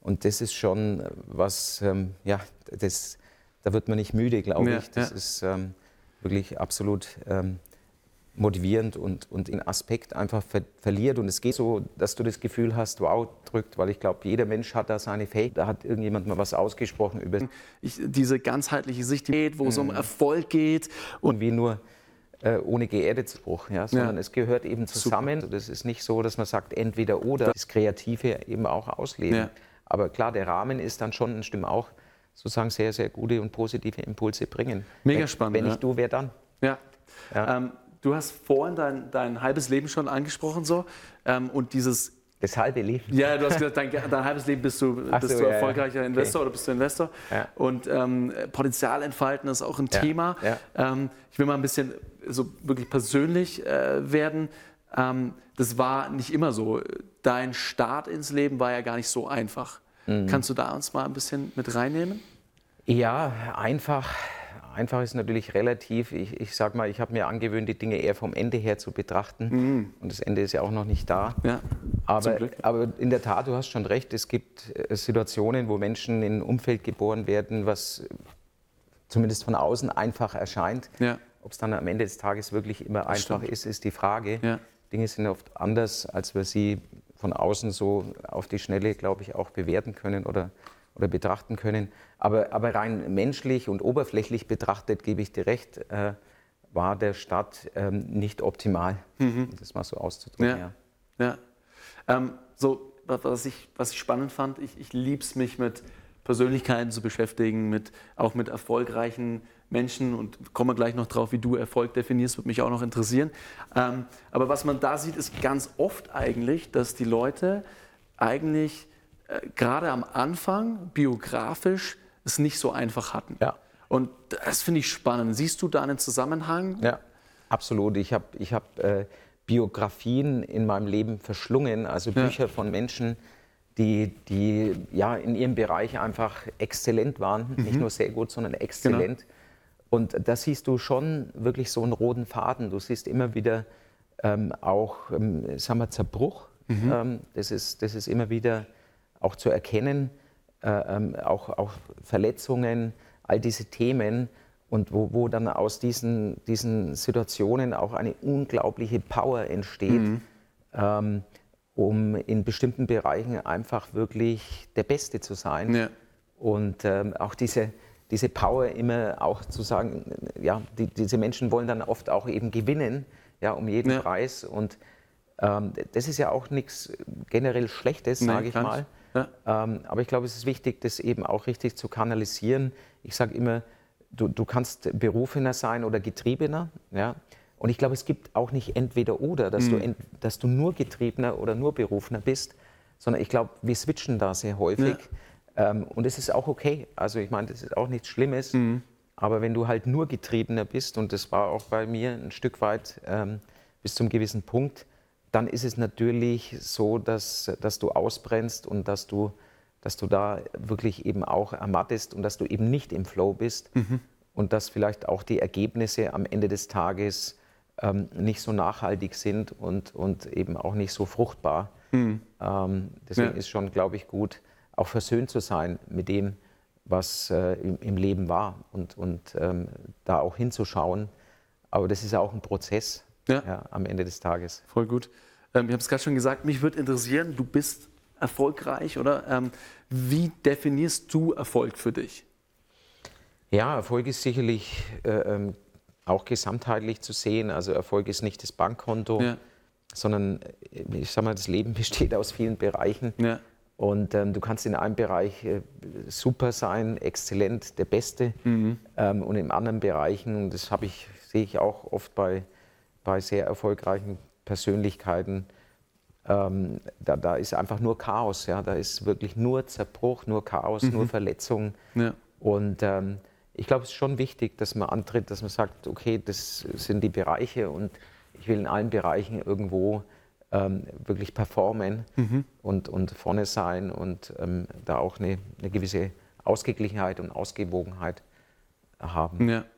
Und das ist schon was, da wird man nicht müde, glaube ich. Das ist wirklich absolut motivierend und den Aspekt einfach verliert. Und es geht so, dass du das Gefühl hast, wow, drückt, weil ich glaube, jeder Mensch hat da seine Fähigkeit. Da hat irgendjemand mal was ausgesprochen über diese ganzheitliche Sicht, wo es um Erfolg geht. Und wie nur ohne geerdet Spruch, ja, sondern es gehört eben zusammen. Super. Das ist nicht so, dass man sagt, entweder oder. Das Kreative eben auch ausleben. Ja. Aber klar, der Rahmen ist dann schon, stimmt auch, sozusagen sehr, sehr gute und positive Impulse bringen. Mega spannend. Wenn nicht du, wer dann? Ja. Du hast vorhin dein halbes Leben schon angesprochen so und dieses... Das halbe Leben? Ja, du hast gesagt, dein halbes Leben bist du erfolgreicher Investor oder bist du Investor. Ja. Und Potenzial entfalten ist auch ein Thema. Ja. Ich will mal ein bisschen so wirklich persönlich werden. Das war nicht immer so. Dein Start ins Leben war ja gar nicht so einfach. Kannst du da uns mal ein bisschen mit reinnehmen? Ja, einfach ist natürlich relativ. Ich sag mal, ich habe mir angewöhnt, die Dinge eher vom Ende her zu betrachten. Und das Ende ist ja auch noch nicht da. Ja, aber in der Tat, du hast schon recht, es gibt Situationen, wo Menschen in ein Umfeld geboren werden, was zumindest von außen einfach erscheint. Ja. Ob es dann am Ende des Tages wirklich immer einfach ist die Frage. Ja. Dinge sind oft anders, als wir sie von außen so auf die Schnelle, glaube ich, auch bewerten können oder betrachten können. Aber rein menschlich und oberflächlich betrachtet, gebe ich dir recht, war der Start nicht optimal, um das mal so auszudrücken. Ja. Was ich spannend fand, ich liebe es, mich mit Persönlichkeiten zu beschäftigen, auch mit erfolgreichen Menschen und komme gleich noch drauf, wie du Erfolg definierst, würde mich auch noch interessieren. Aber was man da sieht, ist ganz oft eigentlich, dass die Leute eigentlich gerade am Anfang biografisch es nicht so einfach hatten. Ja. Und das finde ich spannend. Siehst du da einen Zusammenhang? Ja, absolut. Ich hab Biografien in meinem Leben verschlungen, also Bücher von Menschen, die ja in ihrem Bereich einfach exzellent waren. Nicht nur sehr gut, sondern exzellent. Genau. Und da siehst du schon wirklich so einen roten Faden. Du siehst immer wieder auch, sagen wir, Zerbruch. Das ist immer wieder auch zu erkennen, auch Verletzungen, all diese Themen und wo dann aus diesen Situationen auch eine unglaubliche Power entsteht, um in bestimmten Bereichen einfach wirklich der Beste zu sein. Ja. Und auch diese Power immer auch zu sagen, ja, diese Menschen wollen dann oft auch eben gewinnen, ja, um jeden Preis. Und das ist ja auch nichts generell Schlechtes, sage ich mal. Ja. Aber ich glaube, es ist wichtig, das eben auch richtig zu kanalisieren. Ich sage immer, du kannst Berufener sein oder Getriebener. Ja? Und ich glaube, es gibt auch nicht entweder oder, dass du nur Getriebener oder nur Berufener bist, sondern ich glaube, wir switchen da sehr häufig. Ja. Und es ist auch okay. Also ich meine, das ist auch nichts Schlimmes. Aber wenn du halt nur Getriebener bist, und das war auch bei mir ein Stück weit bis zum gewissen Punkt, dann ist es natürlich so, dass du ausbrennst und dass du da wirklich eben auch ermattest und dass du eben nicht im Flow bist und dass vielleicht auch die Ergebnisse am Ende des Tages nicht so nachhaltig sind und eben auch nicht so fruchtbar. Deswegen ist schon, glaube ich, gut, auch versöhnt zu sein mit dem, was im Leben war und da auch hinzuschauen. Aber das ist ja auch ein Prozess. Ja, am Ende des Tages. Voll gut. Ich habe es gerade schon gesagt, mich würde interessieren, du bist erfolgreich, oder? Wie definierst du Erfolg für dich? Ja, Erfolg ist sicherlich auch gesamtheitlich zu sehen. Also Erfolg ist nicht das Bankkonto, sondern ich sage mal, das Leben besteht aus vielen Bereichen. Ja. Und du kannst in einem Bereich super sein, exzellent, der Beste. Und in anderen Bereichen, und das sehe ich auch oft bei sehr erfolgreichen Persönlichkeiten, da ist einfach nur Chaos. Ja? Da ist wirklich nur Zerbruch, nur Chaos, nur Verletzung. Ja. Und ich glaube, es ist schon wichtig, dass man antritt, dass man sagt, okay, das sind die Bereiche und ich will in allen Bereichen irgendwo wirklich performen und vorne sein und da auch eine gewisse Ausgeglichenheit und Ausgewogenheit haben. Ja.